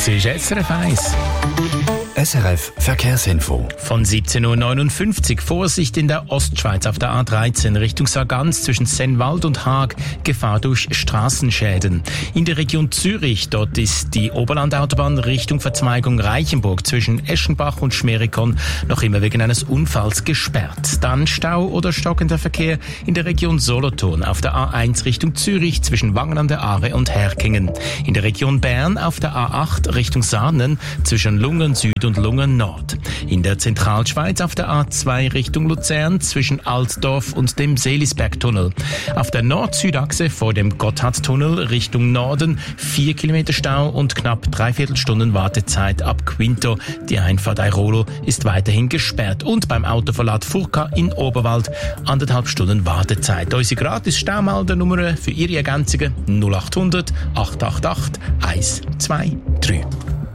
Das ist SRF 1. SRF Verkehrsinfo. Von 17.59 Uhr. Vorsicht in der Ostschweiz auf der A13 Richtung Sargans zwischen Sennwald und Haag. Gefahr durch Straßenschäden. In der Region Zürich, dort ist die Oberlandautobahn Richtung Verzweigung Reichenburg zwischen Eschenbach und Schmerikon noch immer wegen eines Unfalls gesperrt. Dann Stau oder stockender Verkehr in der Region Solothurn auf der A1 Richtung Zürich zwischen Wangen an der Aare und Herkingen. In der Region Bern auf der A8 Richtung Saanen zwischen Lungen Süd und Lungen Nord. In der Zentralschweiz auf der A2 Richtung Luzern zwischen Altdorf und dem Seelisbergtunnel. Auf der Nord-Süd-Achse vor dem Gotthardtunnel Richtung Norden 4 Kilometer Stau und knapp 3/4 Stunden Wartezeit ab Quinto. Die Einfahrt Airolo ist weiterhin gesperrt. Und beim Autoverlad Furka in Oberwald 1,5 Stunden Wartezeit. Unsere gratis Staumeldernummer für Ihre Ergänzungen 0800 888 123.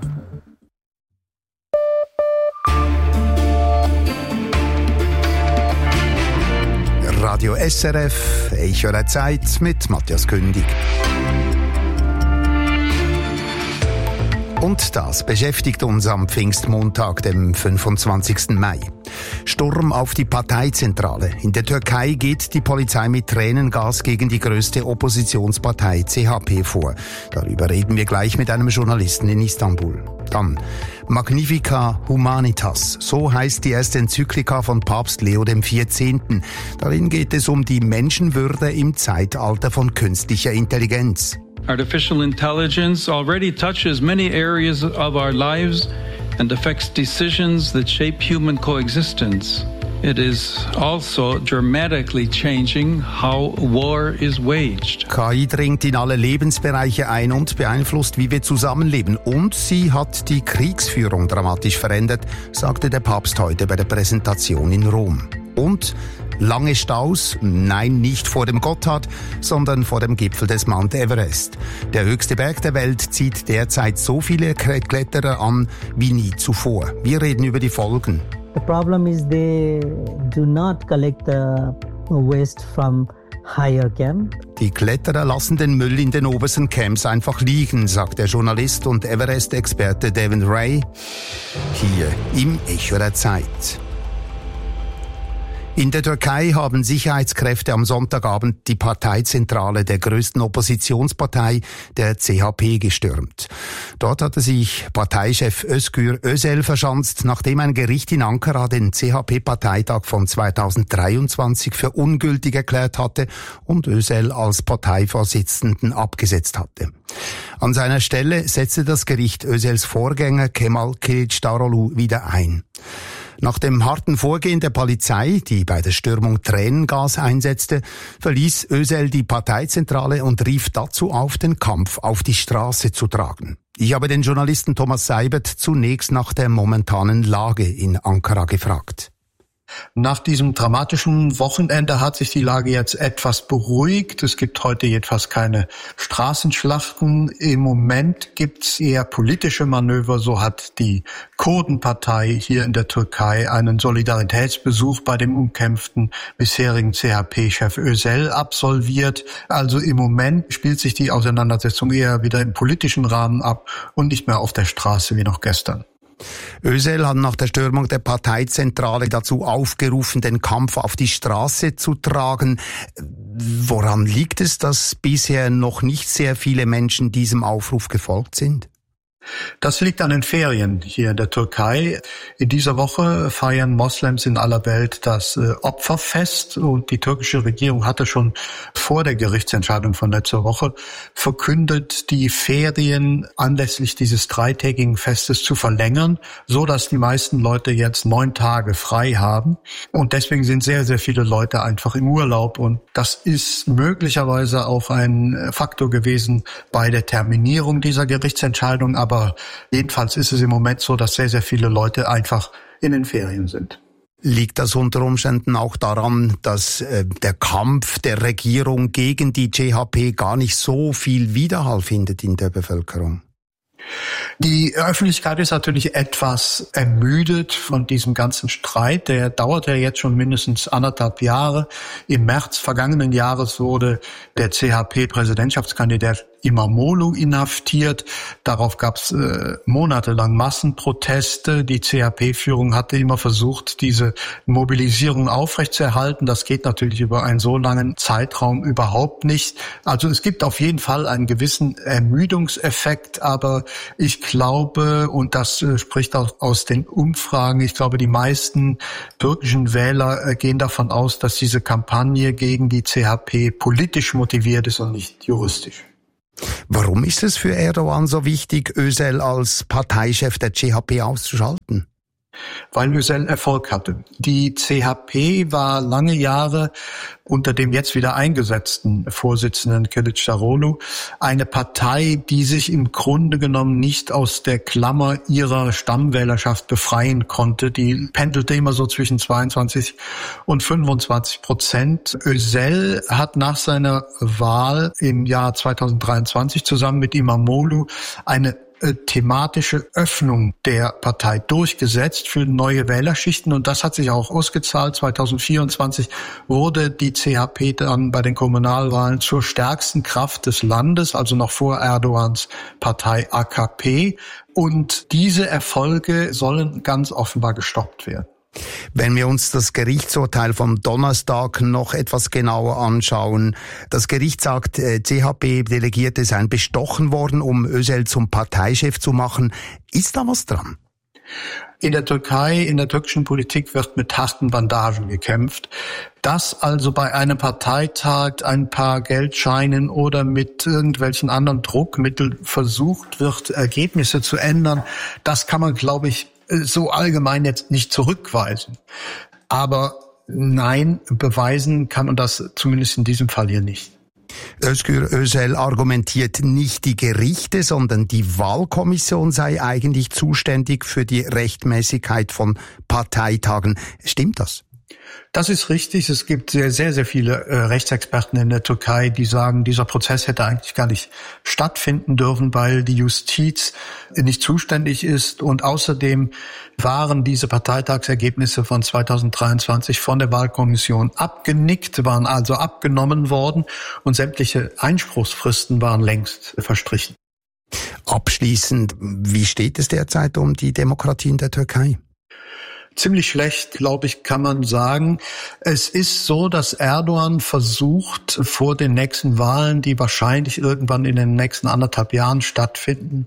Radio SRF, Echo der Zeit mit Matthias Kündig. Und das beschäftigt uns am Pfingstmontag, dem 25. Mai. Sturm auf die Parteizentrale. In der Türkei geht die Polizei mit Tränengas gegen die größte Oppositionspartei CHP vor. Darüber reden wir gleich mit einem Journalisten in Istanbul. Dann Magnifica Humanitas, so heißt die erste Enzyklika von Papst Leo XIV. Darin geht es um die Menschenwürde im Zeitalter von künstlicher Intelligenz. Artificial intelligence already touches many areas of our lives and affects decisions that shape human coexistence. It is also dramatically changing how war is waged. KI dringt in alle Lebensbereiche ein und beeinflusst, wie wir zusammenleben. Und sie hat die Kriegsführung dramatisch verändert, sagte der Papst heute bei der Präsentation in Rom. Und lange Staus? Nein, nicht vor dem Gotthard, sondern vor dem Gipfel des Mount Everest. Der höchste Berg der Welt zieht derzeit so viele Kletterer an wie nie zuvor. Wir reden über die Folgen. The problem is they do not collect the waste from higher camp. Die Kletterer lassen den Müll in den obersten Camps einfach liegen, sagt der Journalist und Everest-Experte Devin Ray hier im Echo der Zeit. In der Türkei haben Sicherheitskräfte am Sonntagabend die Parteizentrale der größten Oppositionspartei, der CHP, gestürmt. Dort hatte sich Parteichef Özgür Özel verschanzt, nachdem ein Gericht in Ankara den CHP-Parteitag von 2023 für ungültig erklärt hatte und Özel als Parteivorsitzenden abgesetzt hatte. An seiner Stelle setzte das Gericht Özels Vorgänger Kemal Kılıçdaroğlu wieder ein. Nach dem harten Vorgehen der Polizei, die bei der Stürmung Tränengas einsetzte, verließ Özel die Parteizentrale und rief dazu auf, den Kampf auf die Straße zu tragen. Ich habe den Journalisten Thomas Seibert zunächst nach der momentanen Lage in Ankara gefragt. Nach diesem dramatischen Wochenende hat sich die Lage jetzt etwas beruhigt. Es gibt heute jedenfalls keine Straßenschlachten. Im Moment gibt es eher politische Manöver. So hat die Kurdenpartei hier in der Türkei einen Solidaritätsbesuch bei dem umkämpften bisherigen CHP-Chef Özel absolviert. Also im Moment spielt sich die Auseinandersetzung eher wieder im politischen Rahmen ab und nicht mehr auf der Straße wie noch gestern. Özel hat nach der Stürmung der Parteizentrale dazu aufgerufen, den Kampf auf die Straße zu tragen. Woran liegt es, dass bisher noch nicht sehr viele Menschen diesem Aufruf gefolgt sind? Das liegt an den Ferien hier in der Türkei. In dieser Woche feiern Moslems in aller Welt das Opferfest und die türkische Regierung hatte schon vor der Gerichtsentscheidung von letzter Woche verkündet, die Ferien anlässlich dieses dreitägigen Festes zu verlängern, so dass die meisten Leute jetzt 9 Tage frei haben. Und deswegen sind sehr, sehr viele Leute einfach im Urlaub und das ist möglicherweise auch ein Faktor gewesen bei der Terminierung dieser Gerichtsentscheidung. Aber jedenfalls ist es im Moment so, dass sehr, sehr viele Leute einfach in den Ferien sind. Liegt das unter Umständen auch daran, dass der Kampf der Regierung gegen die CHP gar nicht so viel Widerhall findet in der Bevölkerung? Die Öffentlichkeit ist natürlich etwas ermüdet von diesem ganzen Streit. Der dauert ja jetzt schon mindestens 1,5 Jahre. Im März vergangenen Jahres wurde der CHP-Präsidentschaftskandidat Imamoglu inhaftiert. Darauf gab es monatelang Massenproteste. Die CHP-Führung hatte immer versucht, diese Mobilisierung aufrechtzuerhalten. Das geht natürlich über einen so langen Zeitraum überhaupt nicht. Also es gibt auf jeden Fall einen gewissen Ermüdungseffekt, aber ich glaube, und das spricht auch aus den Umfragen, ich glaube, die meisten türkischen Wähler gehen davon aus, dass diese Kampagne gegen die CHP politisch motiviert ist und nicht juristisch. Warum ist es für Erdogan so wichtig, Özel als Parteichef der CHP auszuschalten? Weil Özel Erfolg hatte. Die CHP war lange Jahre unter dem jetzt wieder eingesetzten Vorsitzenden Kılıçdaroğlu eine Partei, die sich im Grunde genommen nicht aus der Klammer ihrer Stammwählerschaft befreien konnte. Die pendelte immer so zwischen 22 und 25%. Özel hat nach seiner Wahl im Jahr 2023 zusammen mit Imamoglu eine thematische Öffnung der Partei durchgesetzt für neue Wählerschichten, und das hat sich auch ausgezahlt. 2024 wurde die CHP dann bei den Kommunalwahlen zur stärksten Kraft des Landes, also noch vor Erdogans Partei AKP, und diese Erfolge sollen ganz offenbar gestoppt werden. Wenn wir uns das Gerichtsurteil vom Donnerstag noch etwas genauer anschauen. Das Gericht sagt, CHP-Delegierte seien bestochen worden, um Özel zum Parteichef zu machen. Ist da was dran? In der Türkei, in der türkischen Politik wird mit harten Bandagen gekämpft. Dass also bei einem Parteitag ein paar Geldscheinen oder mit irgendwelchen anderen Druckmitteln versucht wird, Ergebnisse zu ändern, das kann man, glaube ich, so allgemein jetzt nicht zurückweisen. Aber nein, beweisen kann man das zumindest in diesem Fall hier nicht. Özgür Özel argumentiert, nicht die Gerichte, sondern die Wahlkommission sei eigentlich zuständig für die Rechtmäßigkeit von Parteitagen. Stimmt das? Das ist richtig. Es gibt sehr, sehr, sehr viele Rechtsexperten in der Türkei, die sagen, dieser Prozess hätte eigentlich gar nicht stattfinden dürfen, weil die Justiz nicht zuständig ist. Und außerdem waren diese Parteitagsergebnisse von 2023 von der Wahlkommission abgenickt, waren also abgenommen worden, und sämtliche Einspruchsfristen waren längst verstrichen. Abschließend, wie steht es derzeit um die Demokratie in der Türkei? Ziemlich schlecht, glaube ich, kann man sagen. Es ist so, dass Erdogan versucht, vor den nächsten Wahlen, die wahrscheinlich irgendwann in den nächsten 1,5 Jahren stattfinden,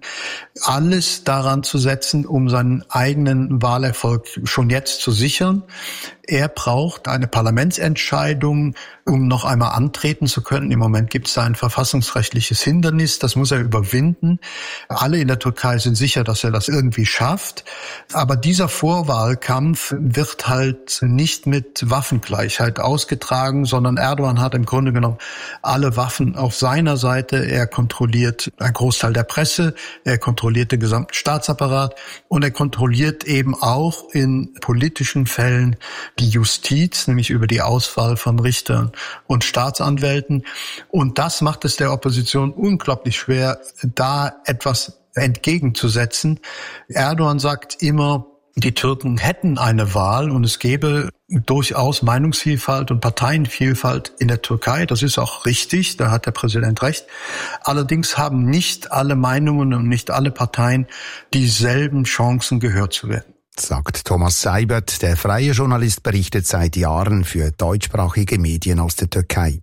alles daran zu setzen, um seinen eigenen Wahlerfolg schon jetzt zu sichern. Er braucht eine Parlamentsentscheidung, um noch einmal antreten zu können. Im Moment gibt es da ein verfassungsrechtliches Hindernis, das muss er überwinden. Alle in der Türkei sind sicher, dass er das irgendwie schafft. Aber dieser Vorwahlkampf wird halt nicht mit Waffengleichheit ausgetragen, sondern Erdogan hat im Grunde genommen alle Waffen auf seiner Seite. Er kontrolliert einen Großteil der Presse, er kontrolliert den gesamten Staatsapparat und er kontrolliert eben auch in politischen Fällen die Justiz, nämlich über die Auswahl von Richtern und Staatsanwälten. Und das macht es der Opposition unglaublich schwer, da etwas entgegenzusetzen. Erdogan sagt immer, die Türken hätten eine Wahl und es gäbe durchaus Meinungsvielfalt und Parteienvielfalt in der Türkei. Das ist auch richtig, da hat der Präsident recht. Allerdings haben nicht alle Meinungen und nicht alle Parteien dieselben Chancen, gehört zu werden. Sagt Thomas Seibert, der freie Journalist, berichtet seit Jahren für deutschsprachige Medien aus der Türkei.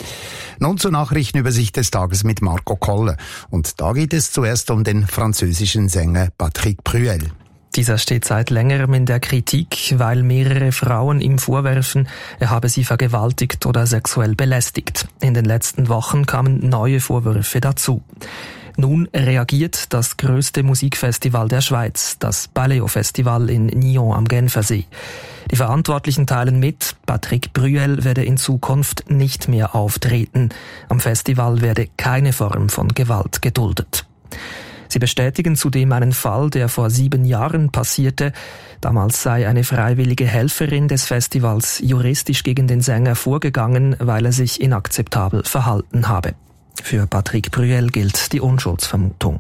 Nun zur Nachrichtenübersicht des Tages mit Marco Kolle. Und da geht es zuerst um den französischen Sänger Patrick Bruel. Dieser steht seit längerem in der Kritik, weil mehrere Frauen ihm vorwerfen, er habe sie vergewaltigt oder sexuell belästigt. In den letzten Wochen kamen neue Vorwürfe dazu. Nun reagiert das größte Musikfestival der Schweiz, das Baleo-Festival in Nyon am Genfersee. Die Verantwortlichen teilen mit, Patrick Bruel werde in Zukunft nicht mehr auftreten. Am Festival werde keine Form von Gewalt geduldet. Sie bestätigen zudem einen Fall, der vor 7 Jahren passierte. Damals sei eine freiwillige Helferin des Festivals juristisch gegen den Sänger vorgegangen, weil er sich inakzeptabel verhalten habe. Für Patrick Bruel gilt die Unschuldsvermutung.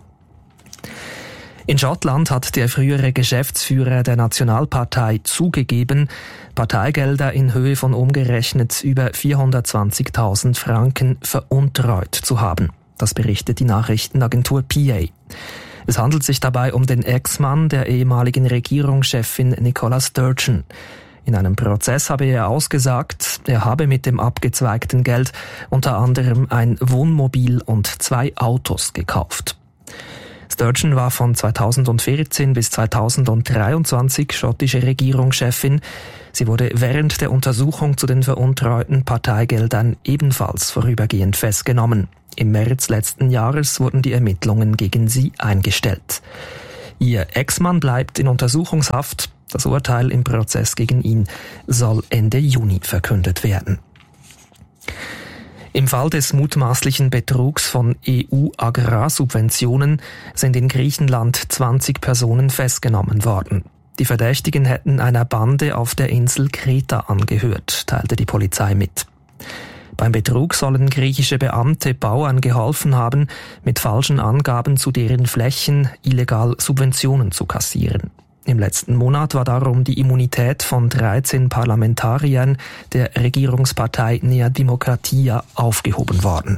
In Schottland hat der frühere Geschäftsführer der Nationalpartei zugegeben, Parteigelder in Höhe von umgerechnet über 420.000 Franken veruntreut zu haben. Das berichtet die Nachrichtenagentur PA. Es handelt sich dabei um den Ex-Mann der ehemaligen Regierungschefin Nicola Sturgeon. In einem Prozess habe er ausgesagt, er habe mit dem abgezweigten Geld unter anderem ein Wohnmobil und 2 Autos gekauft. Sturgeon war von 2014 bis 2023 schottische Regierungschefin. Sie wurde während der Untersuchung zu den veruntreuten Parteigeldern ebenfalls vorübergehend festgenommen. Im März letzten Jahres wurden die Ermittlungen gegen sie eingestellt. Ihr Ex-Mann bleibt in Untersuchungshaft. Das Urteil im Prozess gegen ihn soll Ende Juni verkündet werden. Im Fall des mutmaßlichen Betrugs von EU-Agrarsubventionen sind in Griechenland 20 Personen festgenommen worden. Die Verdächtigen hätten einer Bande auf der Insel Kreta angehört, teilte die Polizei mit. Beim Betrug sollen griechische Beamte Bauern geholfen haben, mit falschen Angaben zu deren Flächen illegal Subventionen zu kassieren. Im letzten Monat war darum die Immunität von 13 Parlamentariern der Regierungspartei Nea Dimokratia aufgehoben worden.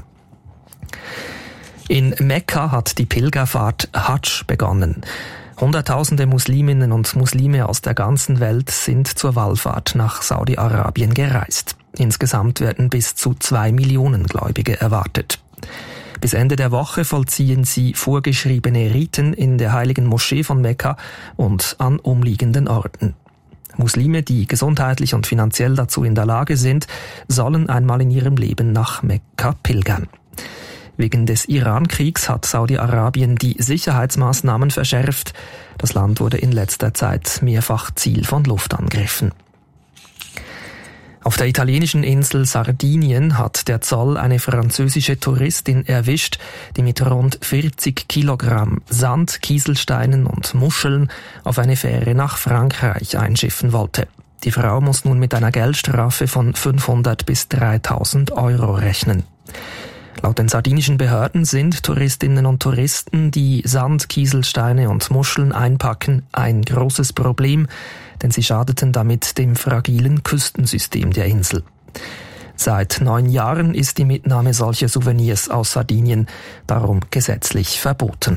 In Mekka hat die Pilgerfahrt Hadsch begonnen. Hunderttausende Musliminnen und Muslime aus der ganzen Welt sind zur Wallfahrt nach Saudi-Arabien gereist. Insgesamt werden bis zu 2 Millionen Gläubige erwartet. Bis Ende der Woche vollziehen sie vorgeschriebene Riten in der heiligen Moschee von Mekka und an umliegenden Orten. Muslime, die gesundheitlich und finanziell dazu in der Lage sind, sollen einmal in ihrem Leben nach Mekka pilgern. Wegen des Iran-Kriegs hat Saudi-Arabien die Sicherheitsmaßnahmen verschärft. Das Land wurde in letzter Zeit mehrfach Ziel von Luftangriffen. Auf der italienischen Insel Sardinien hat der Zoll eine französische Touristin erwischt, die mit rund 40 Kilogramm Sand, Kieselsteinen und Muscheln auf eine Fähre nach Frankreich einschiffen wollte. Die Frau muss nun mit einer Geldstrafe von 500 bis 3.000 Euro rechnen. Laut den sardinischen Behörden sind Touristinnen und Touristen, die Sand, Kieselsteine und Muscheln einpacken, ein großes Problem, denn sie schadeten damit dem fragilen Küstensystem der Insel. Seit 9 Jahren ist die Mitnahme solcher Souvenirs aus Sardinien darum gesetzlich verboten.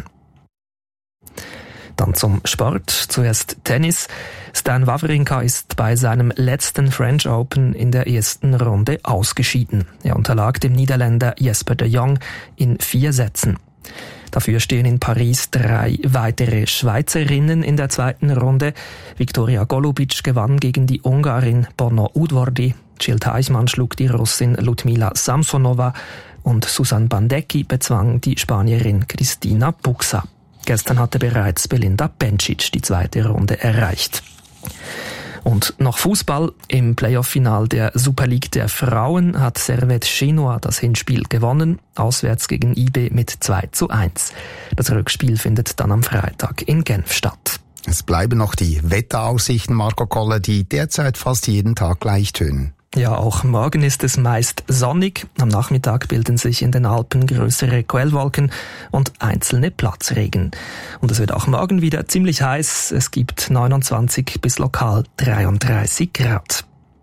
Dann zum Sport. Zuerst Tennis. Stan Wawrinka ist bei seinem letzten French Open in der ersten Runde ausgeschieden. Er unterlag dem Niederländer Jesper de Jong in 4 Sätzen. Dafür stehen in Paris 3 weitere Schweizerinnen in der zweiten Runde. Viktoria Golubic gewann gegen die Ungarin Borna Udvardy. Jill Teichmann schlug die Russin Ludmila Samsonova und Susan Bandecki bezwang die Spanierin Cristina Buxa. Gestern hatte bereits Belinda Bencic die zweite Runde erreicht. Und noch Fußball. Im Playoff-Final der Super League der Frauen hat Servette Genua das Hinspiel gewonnen, auswärts gegen IB mit 2:1. Das Rückspiel findet dann am Freitag in Genf statt. Es bleiben noch die Wetteraussichten, Marco Koller, die derzeit fast jeden Tag gleich tönen. Ja, auch morgen ist es meist sonnig. Am Nachmittag bilden sich in den Alpen größere Quellwolken und einzelne Platzregen. Und es wird auch morgen wieder ziemlich heiß. Es gibt 29 bis lokal 33 Grad.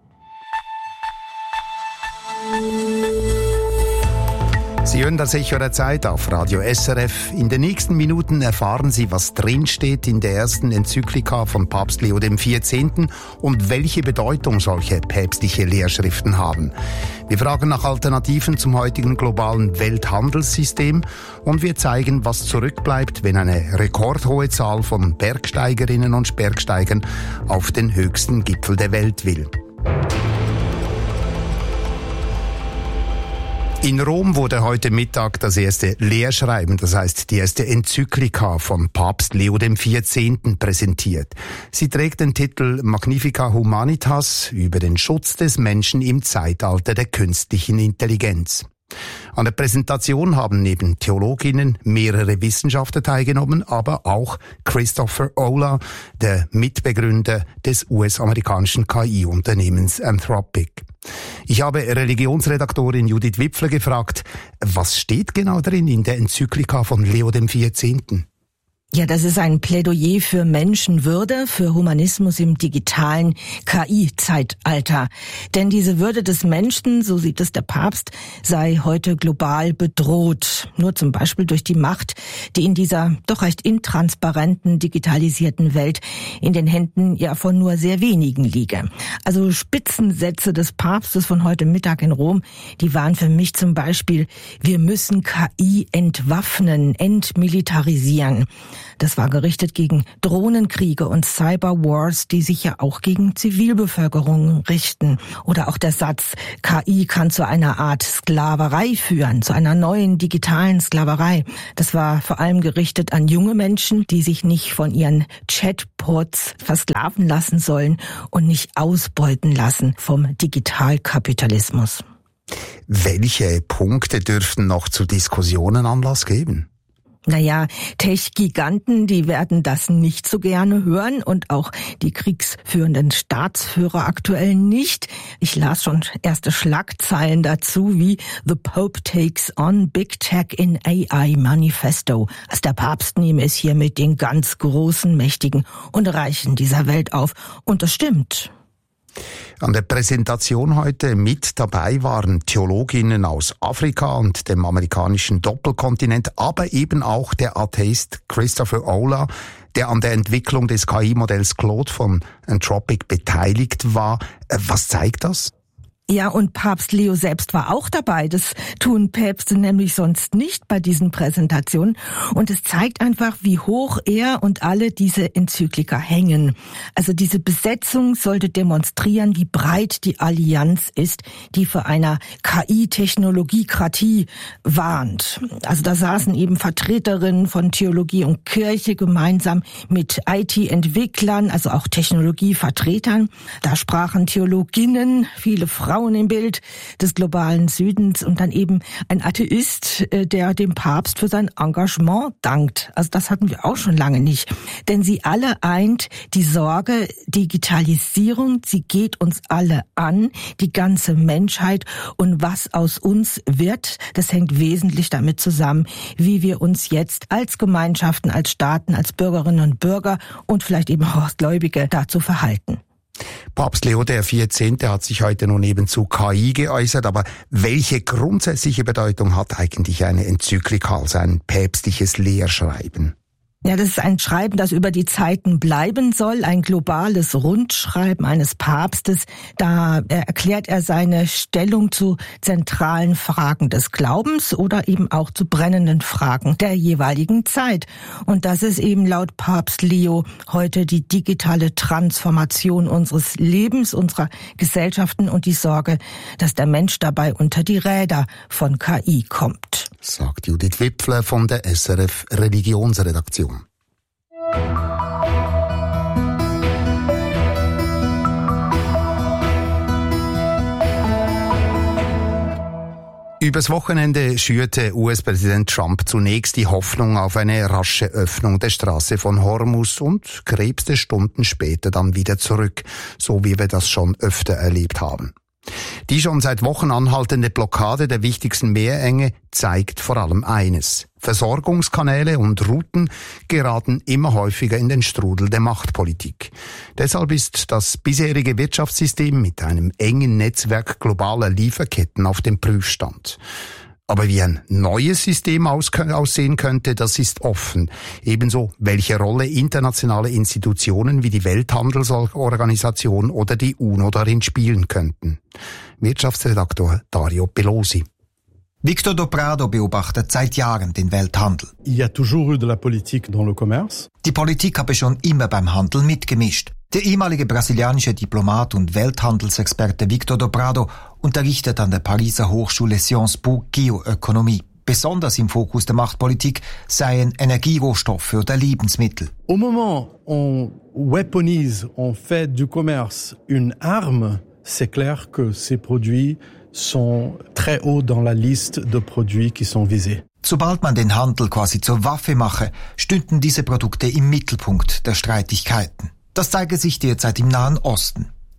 Sie hören das Echo der Zeit auf Radio SRF. In den nächsten Minuten erfahren Sie, was drinsteht in der ersten Enzyklika von Papst Leo XIV. Und welche Bedeutung solche päpstliche Lehrschriften haben. Wir fragen nach Alternativen zum heutigen globalen Welthandelssystem und wir zeigen, was zurückbleibt, wenn eine rekordhohe Zahl von Bergsteigerinnen und Bergsteigern auf den höchsten Gipfel der Welt will. In Rom wurde heute Mittag das erste Lehrschreiben, das heißt die erste Enzyklika von Papst Leo XIV. Präsentiert. Sie trägt den Titel Magnificat Humanitas über den Schutz des Menschen im Zeitalter der künstlichen Intelligenz. An der Präsentation haben neben Theologinnen mehrere Wissenschaftler teilgenommen, aber auch Christopher Olah, der Mitbegründer des US-amerikanischen KI-Unternehmens Anthropic. Ich habe Religionsredaktorin Judith Wipfler gefragt, was steht genau drin in der Enzyklika von Leo XIV.? Ja, das ist ein Plädoyer für Menschenwürde, für Humanismus im digitalen KI-Zeitalter. Denn diese Würde des Menschen, so sieht es der Papst, sei heute global bedroht. Nur zum Beispiel durch die Macht, die in dieser doch recht intransparenten, digitalisierten Welt in den Händen ja von nur sehr wenigen liege. Also Spitzensätze des Papstes von heute Mittag in Rom, die waren für mich zum Beispiel: Wir müssen KI entwaffnen, entmilitarisieren. Das war gerichtet gegen Drohnenkriege und Cyberwars, die sich ja auch gegen Zivilbevölkerung richten. Oder auch der Satz, KI kann zu einer Art Sklaverei führen, zu einer neuen digitalen Sklaverei. Das war vor allem gerichtet an junge Menschen, die sich nicht von ihren Chatbots versklaven lassen sollen und nicht ausbeuten lassen vom Digitalkapitalismus. Welche Punkte dürften noch zu Diskussionen Anlass geben? Naja, Tech-Giganten, die werden das nicht so gerne hören und auch die kriegsführenden Staatsführer aktuell nicht. Ich las schon erste Schlagzeilen dazu wie "The Pope takes on Big Tech in AI Manifesto". Also der Papst nehme es hier mit den ganz großen, mächtigen und Reichen dieser Welt auf. Und das stimmt. An der Präsentation heute mit dabei waren Theologinnen aus Afrika und dem amerikanischen Doppelkontinent, aber eben auch der Atheist Christopher Olah, der an der Entwicklung des KI-Modells Claude von Anthropic beteiligt war. Was zeigt das? Ja, und Papst Leo selbst war auch dabei. Das tun Päpste nämlich sonst nicht bei diesen Präsentationen. Und es zeigt einfach, wie hoch er und alle diese Enzyklika hängen. Also diese Besetzung sollte demonstrieren, wie breit die Allianz ist, die für einer KI-Technologiekratie warnt. Also da saßen eben Vertreterinnen von Theologie und Kirche gemeinsam mit IT-Entwicklern, also auch Technologievertretern. Da sprachen Theologinnen, viele Frauen im Bild des globalen Südens und dann eben ein Atheist, der dem Papst für sein Engagement dankt. Also das hatten wir auch schon lange nicht. Denn sie alle eint die Sorge, Digitalisierung, sie geht uns alle an, die ganze Menschheit, und was aus uns wird, das hängt wesentlich damit zusammen, wie wir uns jetzt als Gemeinschaften, als Staaten, als Bürgerinnen und Bürger und vielleicht eben auch als Gläubige dazu verhalten. Papst Leo XIV. Hat sich heute nun eben zu KI geäußert, aber welche grundsätzliche Bedeutung hat eigentlich eine Enzyklika, also ein päpstliches Lehrschreiben? Ja, das ist ein Schreiben, das über die Zeiten bleiben soll, ein globales Rundschreiben eines Papstes. Da erklärt er seine Stellung zu zentralen Fragen des Glaubens oder eben auch zu brennenden Fragen der jeweiligen Zeit. Und das ist eben laut Papst Leo heute die digitale Transformation unseres Lebens, unserer Gesellschaften und die Sorge, dass der Mensch dabei unter die Räder von KI kommt. Sagt Judith Wipfler von der SRF Religionsredaktion. Übers Wochenende schürte US-Präsident Trump zunächst die Hoffnung auf eine rasche Öffnung der Straße von Hormuz und krebste Stunden später dann wieder zurück, so wie wir das schon öfter erlebt haben. Die schon seit Wochen anhaltende Blockade der wichtigsten Meerenge zeigt vor allem eines: Versorgungskanäle und Routen geraten immer häufiger in den Strudel der Machtpolitik. Deshalb ist das bisherige Wirtschaftssystem mit einem engen Netzwerk globaler Lieferketten auf dem Prüfstand. Aber wie ein neues System aussehen könnte, das ist offen. Ebenso, welche Rolle internationale Institutionen wie die Welthandelsorganisation oder die UNO darin spielen könnten. Wirtschaftsredaktor Dario Pelosi. Victor do Prado beobachtet seit Jahren den Welthandel. Il y a toujours eu de la politique dans le commerce. Die Politik habe schon immer beim Handel mitgemischt. Der ehemalige brasilianische Diplomat und Welthandelsexperte Victor do Prado unterrichtet an der Pariser Hochschule Sciences Po Geoökonomie. Besonders im Fokus der Machtpolitik seien Energierohstoffe oder Lebensmittel. Au moment on weaponise, on fait du commerce une arme, c'est clair que ces produits sont très haut dans la liste de produits qui sont visés. Sobald man den Handel quasi zur Waffe mache, stünden diese Produkte im Mittelpunkt der Streitigkeiten. Das zeige sich derzeit im Nahen Osten.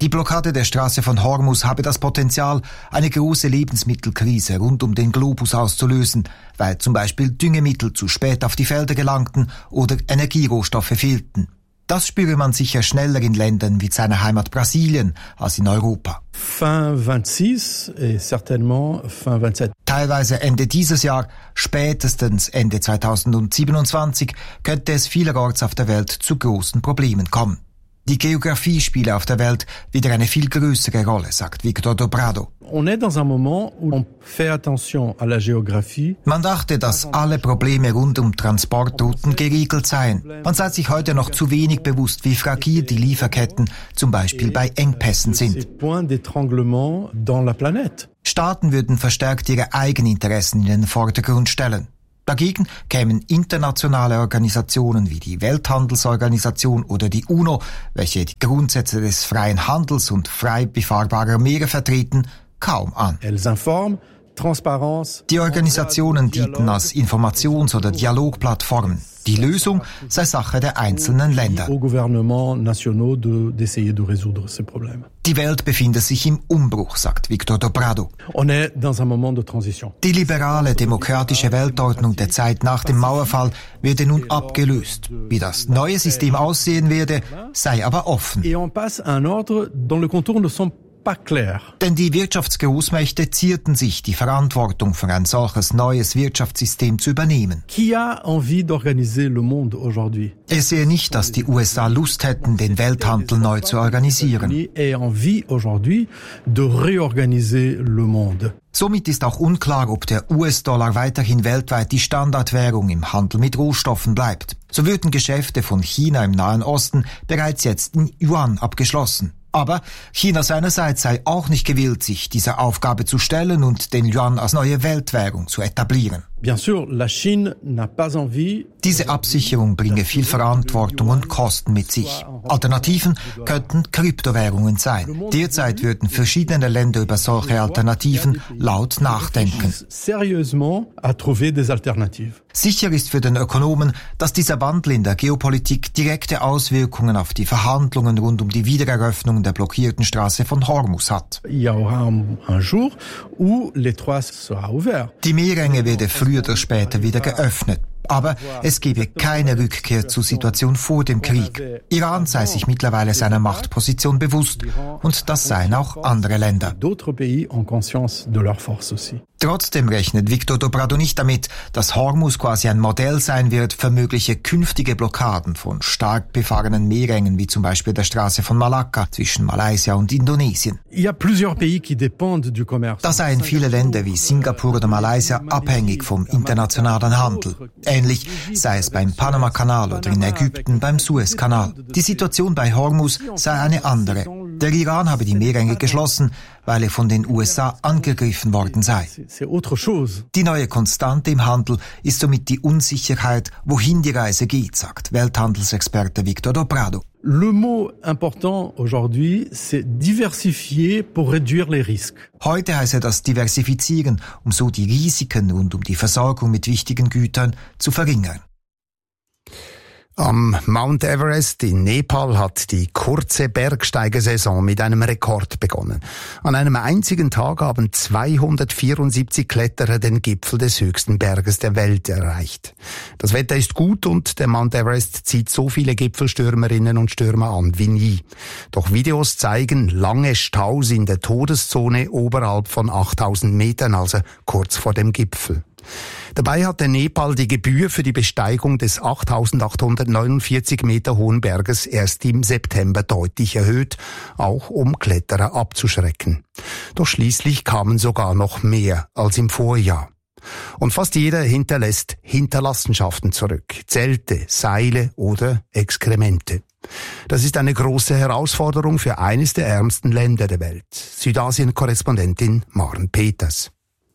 Die Blockade der Straße von Hormuz habe das Potenzial, eine große Lebensmittelkrise rund um den Globus auszulösen, weil zum Beispiel Düngemittel zu spät auf die Felder gelangten oder Energierohstoffe fehlten. Das spüre man sicher schneller in Ländern wie seiner Heimat Brasilien als in Europa. Fin 26 et certainement fin 27. Teilweise Ende dieses Jahr, spätestens Ende 2027 könnte es vielerorts auf der Welt zu großen Problemen kommen. Die Geografie spiele auf der Welt wieder eine viel größere Rolle, sagt Victor Dobrado. On est dans un moment où on fait attention à la géographie. Man dachte, dass alle Probleme rund um Transportrouten geregelt seien. Man sei sich heute noch zu wenig bewusst, wie fragil die Lieferketten zum Beispiel bei Engpässen sind. Point d'étranglement dans la planète. Staaten würden verstärkt ihre Eigeninteressen in den Vordergrund stellen. Dagegen kämen internationale Organisationen wie die Welthandelsorganisation oder die UNO, welche die Grundsätze des freien Handels und frei befahrbarer Meere vertreten, kaum an. Die Organisationen dienten als Informations- oder Dialogplattformen. Die Lösung sei Sache der einzelnen Länder. Die Welt befinde sich im Umbruch, sagt Victor Dobrado. Die liberale, demokratische Weltordnung der Zeit nach dem Mauerfall werde nun abgelöst. Wie das neue System aussehen werde, sei aber offen. Denn die Wirtschaftsgroßmächte zierten sich, die Verantwortung für ein solches neues Wirtschaftssystem zu übernehmen. Er sehe nicht, dass die USA Lust hätten, den Welthandel neu zu organisieren. Somit ist auch unklar, ob der US-Dollar weiterhin weltweit die Standardwährung im Handel mit Rohstoffen bleibt. So würden Geschäfte von China im Nahen Osten bereits jetzt in Yuan abgeschlossen. Aber China seinerseits sei auch nicht gewillt, sich dieser Aufgabe zu stellen und den Yuan als neue Weltwährung zu etablieren. Diese Absicherung bringe viel Verantwortung und Kosten mit sich. Alternativen könnten Kryptowährungen sein. Derzeit würden verschiedene Länder über solche Alternativen laut nachdenken. Sicher ist für den Ökonomen, dass dieser Wandel in der Geopolitik direkte Auswirkungen auf die Verhandlungen rund um die Wiedereröffnung der blockierten Straße von Hormuz hat. Die Meerenge werde früher oder später wieder geöffnet. Aber es gebe keine Rückkehr zur Situation vor dem Krieg. Iran sei sich mittlerweile seiner Machtposition bewusst und das seien auch andere Länder. Trotzdem rechnet Victor Dobrado nicht damit, dass Hormuz quasi ein Modell sein wird für mögliche künftige Blockaden von stark befahrenen Meerengen wie zum Beispiel der Straße von Malakka zwischen Malaysia und Indonesien. Da seien viele Länder wie Singapur oder Malaysia abhängig vom internationalen Handel. Ähnlich sei es beim Panama-Kanal oder in Ägypten beim Suezkanal. Die Situation bei Hormuz sei eine andere. Der Iran habe die Meerenge geschlossen, weil er von den USA angegriffen worden sei. Die neue Konstante im Handel ist somit die Unsicherheit, wohin die Reise geht, sagt Welthandelsexperte Victor Dobrado. Le mot important aujourd'hui, c'est diversifier pour réduire les risques. Heute heißt das Diversifizieren, um so die Risiken rund um die Versorgung mit wichtigen Gütern zu verringern. Am Mount Everest in Nepal hat die kurze Bergsteigersaison mit einem Rekord begonnen. An einem einzigen Tag haben 274 Kletterer den Gipfel des höchsten Berges der Welt erreicht. Das Wetter ist gut und der Mount Everest zieht so viele Gipfelstürmerinnen und Stürmer an wie nie. Doch Videos zeigen lange Staus in der Todeszone oberhalb von 8000 Metern, also kurz vor dem Gipfel. Dabei hatte Nepal die Gebühr für die Besteigung des 8.849 Meter hohen Berges erst im September deutlich erhöht, auch um Kletterer abzuschrecken. Doch schließlich kamen sogar noch mehr als im Vorjahr. Und fast jeder hinterlässt Hinterlassenschaften zurück, Zelte, Seile oder Exkremente. Das ist eine große Herausforderung für eines der ärmsten Länder der Welt. Südasien-Korrespondentin Maren Peters.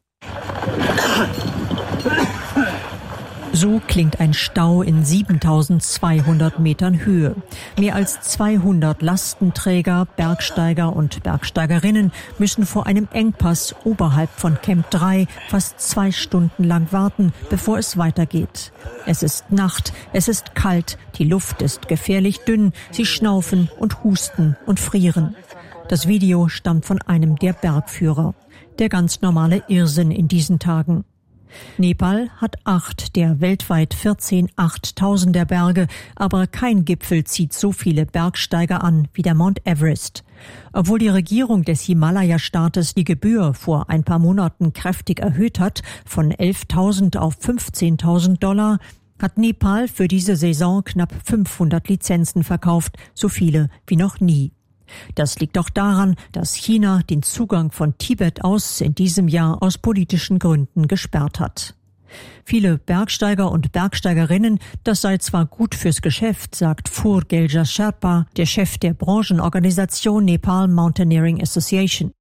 So klingt ein Stau in 7.200 Metern Höhe. Mehr als 200 Lastenträger, Bergsteiger und Bergsteigerinnen müssen vor einem Engpass oberhalb von Camp 3 fast 2 Stunden lang warten, bevor es weitergeht. Es ist Nacht, es ist kalt, die Luft ist gefährlich dünn, sie schnaufen und husten und frieren. Das Video stammt von einem der Bergführer. Der ganz normale Irrsinn in diesen Tagen. Nepal hat 8 der weltweit 14 8000er Berge, aber kein Gipfel zieht so viele Bergsteiger an wie der Mount Everest. Obwohl die Regierung des Himalaya-Staates die Gebühr vor ein paar Monaten kräftig erhöht hat, von 11.000 auf 15.000 $, hat Nepal für diese Saison knapp 500 Lizenzen verkauft, so viele wie noch nie. Das liegt auch daran, dass China den Zugang von Tibet aus in diesem Jahr aus politischen Gründen gesperrt hat. Viele Bergsteiger und Bergsteigerinnen, das sei zwar gut fürs Geschäft, sagt Phur Gelja Sherpa, der Chef der Branchenorganisation Nepal Mountaineering Association.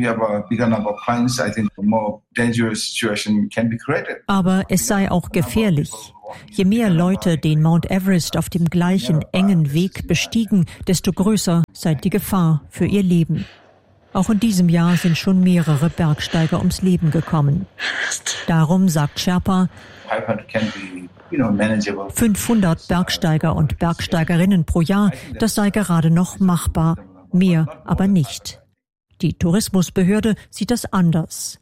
Aber es sei auch gefährlich. Je mehr Leute den Mount Everest auf dem gleichen engen Weg bestiegen, desto größer sei die Gefahr für ihr Leben. Auch in diesem Jahr sind schon mehrere Bergsteiger ums Leben gekommen. Darum, sagt Sherpa, 500 Bergsteiger und Bergsteigerinnen pro Jahr, das sei gerade noch machbar, mehr aber nicht. Die Tourismusbehörde sieht das anders.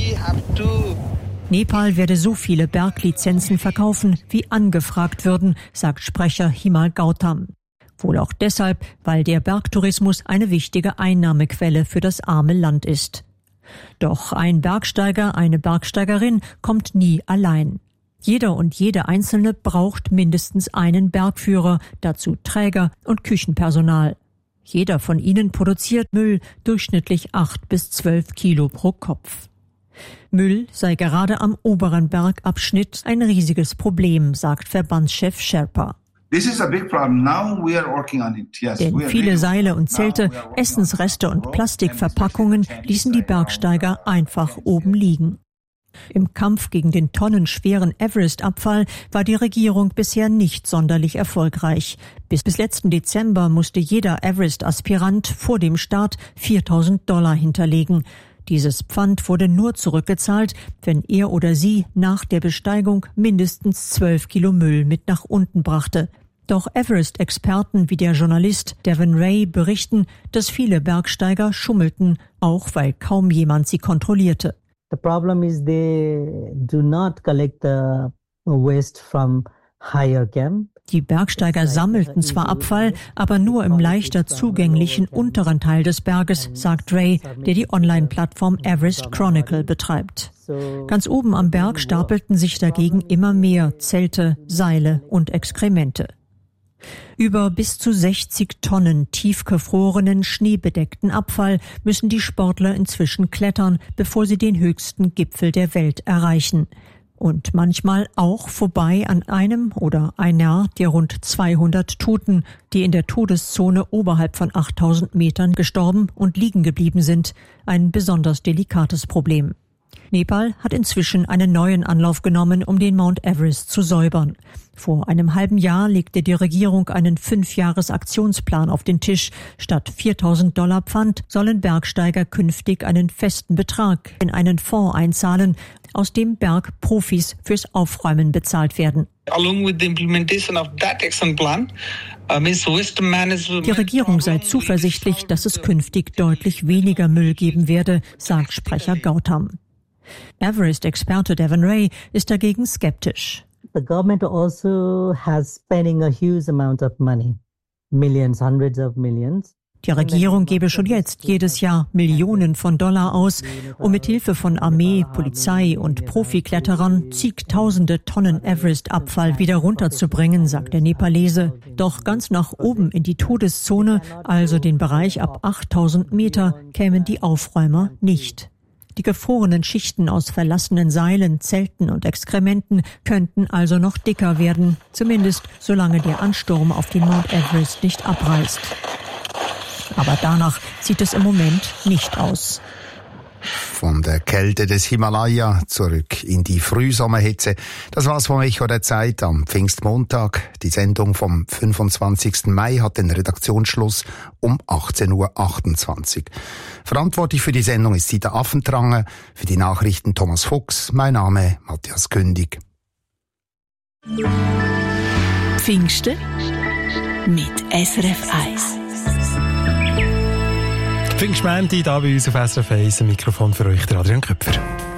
Nepal werde so viele Berglizenzen verkaufen, wie angefragt würden, sagt Sprecher Himal Gautam. Wohl auch deshalb, weil der Bergtourismus eine wichtige Einnahmequelle für das arme Land ist. Doch ein Bergsteiger, eine Bergsteigerin kommt nie allein. Jeder und jede Einzelne braucht mindestens einen Bergführer, dazu Träger und Küchenpersonal. Jeder von ihnen produziert Müll, durchschnittlich 8 bis 12 Kilo pro Kopf. Müll sei gerade am oberen Bergabschnitt ein riesiges Problem, sagt Verbandschef Sherpa. Denn viele Seile und Zelte, Essensreste und Plastikverpackungen ließen die Bergsteiger einfach oben liegen. Im Kampf gegen den tonnenschweren Everest-Abfall war die Regierung bisher nicht sonderlich erfolgreich. Bis letzten Dezember musste jeder Everest-Aspirant vor dem Start $4.000 hinterlegen. Dieses Pfand wurde nur zurückgezahlt, wenn er oder sie nach der Besteigung mindestens 12 Kilo Müll mit nach unten brachte. Doch Everest-Experten wie der Journalist Devin Ray berichten, dass viele Bergsteiger schummelten, auch weil kaum jemand sie kontrollierte. The problem is they do not collect the waste from higher camp. Die Bergsteiger sammelten zwar Abfall, aber nur im leichter zugänglichen unteren Teil des Berges, sagt Ray, der die Online-Plattform Everest Chronicle betreibt. Ganz oben am Berg stapelten sich dagegen immer mehr Zelte, Seile und Exkremente. Über bis zu 60 Tonnen tiefgefrorenen, schneebedeckten Abfall müssen die Sportler inzwischen klettern, bevor sie den höchsten Gipfel der Welt erreichen. Und manchmal auch vorbei an einem oder einer der rund 200 Toten, die in der Todeszone oberhalb von 8000 Metern gestorben und liegen geblieben sind. Ein besonders delikates Problem. Nepal hat inzwischen einen neuen Anlauf genommen, um den Mount Everest zu säubern. Vor einem halben Jahr legte die Regierung einen 5-Jahres-Aktionsplan auf den Tisch. Statt $4.000 Pfand sollen Bergsteiger künftig einen festen Betrag in einen Fonds einzahlen, aus dem Bergprofis fürs Aufräumen bezahlt werden. Die Regierung sei zuversichtlich, dass es künftig deutlich weniger Müll geben werde, sagt Sprecher Gautam. Everest-Experte Devin Ray ist dagegen skeptisch. The government also has spending a huge amount of money, millions, hundreds of millions. Die Regierung gebe schon jetzt jedes Jahr Millionen von Dollar aus, um mit Hilfe von Armee, Polizei und Profikletterern zigtausende Tonnen Everest-Abfall wieder runterzubringen, sagt der Nepalese. Doch ganz nach oben in die Todeszone, also den Bereich ab 8000 Meter, kämen die Aufräumer nicht. Die gefrorenen Schichten aus verlassenen Seilen, Zelten und Exkrementen könnten also noch dicker werden, zumindest solange der Ansturm auf den Mount Everest nicht abreißt. Aber danach sieht es im Moment nicht aus. Von der Kälte des Himalaya zurück in die Frühsommerhitze. Das war's vom Echo der Zeit am Pfingstmontag. Die Sendung vom 25. Mai hat den Redaktionsschluss um 18.28 Uhr. Verantwortlich für die Sendung ist Sita Affentrange, für die Nachrichten Thomas Fuchs. Mein Name Matthias Kündig. Pfingsten mit SRF 1. Pfingstmänti, da bei uns auf SRF 1, ein Mikrofon für euch, der Adrian Köpfer.